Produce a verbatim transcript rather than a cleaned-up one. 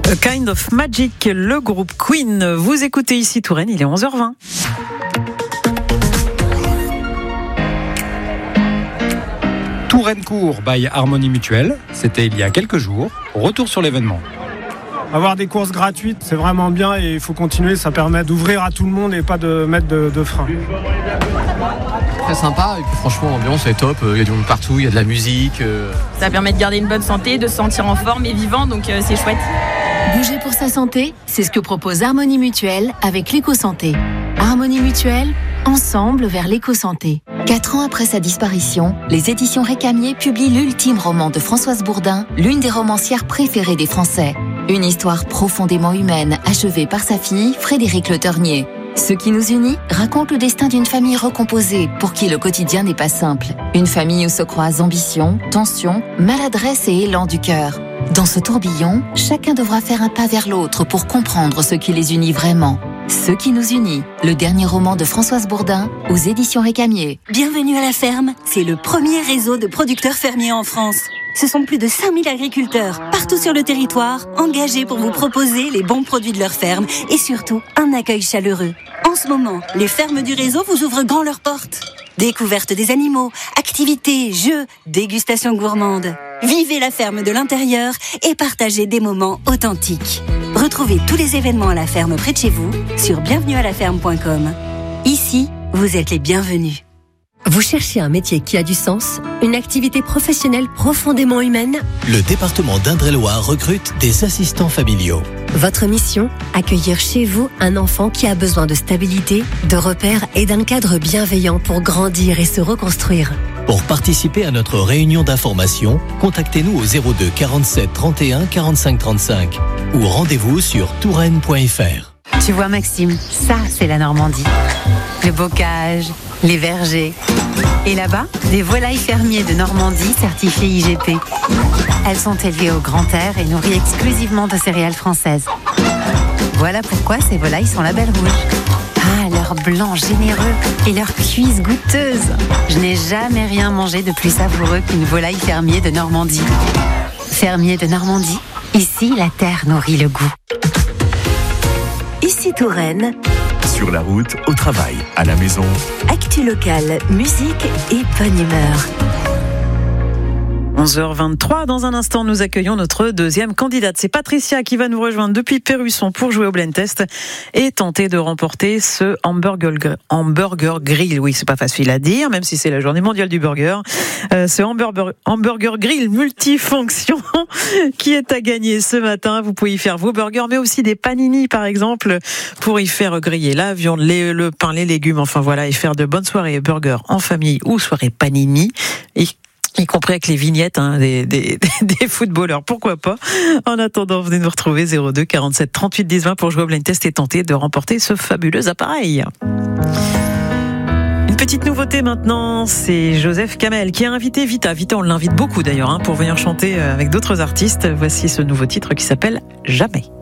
A Kind of Magic, le groupe Queen. Vous écoutez ici Touraine, il est onze heures vingt. Touraine-Court by Harmonie Mutuelle, c'était il y a quelques jours. Retour sur l'événement. Avoir des courses gratuites, c'est vraiment bien et il faut continuer, ça permet d'ouvrir à tout le monde et pas de mettre de, de frein. Très sympa et puis franchement l'ambiance est top, il y a du monde partout, il y a de la musique. Ça permet de garder une bonne santé, de se sentir en forme et vivant, donc euh, c'est chouette. Bouger pour sa santé, c'est ce que propose Harmonie Mutuelle avec l'éco-santé. Harmonie Mutuelle, ensemble vers l'éco-santé. Quatre ans après sa disparition, les éditions Récamier publient l'ultime roman de Françoise Bourdin, l'une des romancières préférées des Français. Une histoire profondément humaine, achevée par sa fille, Frédérique Le Ternier. Ce qui nous unit raconte le destin d'une famille recomposée pour qui le quotidien n'est pas simple. Une famille où se croisent ambition, tension, maladresse et élan du cœur. Dans ce tourbillon, chacun devra faire un pas vers l'autre pour comprendre ce qui les unit vraiment. Ce qui nous unit, le dernier roman de Françoise Bourdin aux éditions Récamier. Bienvenue à la ferme, c'est le premier réseau de producteurs fermiers en France. Ce sont plus de cinq mille agriculteurs, partout sur le territoire, engagés pour vous proposer les bons produits de leur ferme et surtout un accueil chaleureux. En ce moment, les fermes du réseau vous ouvrent grand leurs portes. Découverte des animaux, activités, jeux, dégustation gourmande. Vivez la ferme de l'intérieur et partagez des moments authentiques. Retrouvez tous les événements à la ferme près de chez vous sur bienvenue à la ferme point com. Ici, vous êtes les bienvenus. Vous cherchez un métier qui a du sens, une activité professionnelle profondément humaine? Le département d'Indre-et-Loire recrute des assistants familiaux. Votre mission, accueillir chez vous un enfant qui a besoin de stabilité, de repères et d'un cadre bienveillant pour grandir et se reconstruire. Pour participer à notre réunion d'information, contactez-nous au zéro deux quarante-sept trente et un quarante-cinq trente-cinq ou rendez-vous sur touraine point f r. Tu vois Maxime, ça c'est la Normandie. Le bocage, les vergers. Et là-bas, des volailles fermiers de Normandie certifiées I G P. Elles sont élevées au grand air et nourries exclusivement de céréales françaises. Voilà pourquoi ces volailles sont label rouge. Ah, leur blanc généreux et leur cuisse goûteuse. Je n'ai jamais rien mangé de plus savoureux qu'une volaille fermier de Normandie. Fermier de Normandie, ici la terre nourrit le goût. Ici Touraine. Sur la route, au travail, à la maison. Actu locale, musique et bonne humeur. onze heures vingt-trois, dans un instant, nous accueillons notre deuxième candidate. C'est Patricia qui va nous rejoindre depuis Pérusson pour jouer au Blind Test et tenter de remporter ce hamburger, hamburger grill. Oui, c'est pas facile à dire, même si c'est la journée mondiale du burger. Euh, ce hamburger, hamburger grill multifonction qui est à gagner ce matin. Vous pouvez y faire vos burgers, mais aussi des panini, par exemple, pour y faire griller la viande, les, le pain, les légumes, enfin voilà, et faire de bonnes soirées burgers en famille ou soirées panini. Et y compris avec les vignettes hein, des, des, des footballeurs, pourquoi pas. En attendant, venez nous retrouver zéro deux quarante-sept trente-huit dix vingt pour jouer au Blind Test et tenter de remporter ce fabuleux appareil. Une petite nouveauté maintenant, c'est Joseph Kamel qui a invité Vita. Vita, on l'invite beaucoup d'ailleurs hein, pour venir chanter avec d'autres artistes. Voici ce nouveau titre qui s'appelle Jamais.